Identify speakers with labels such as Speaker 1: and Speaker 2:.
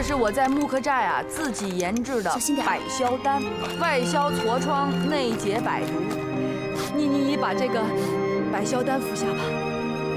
Speaker 1: 是我在木克寨啊自己研制的百消丹，外消痤疮，内解百毒。你把这个百消丹服下吧。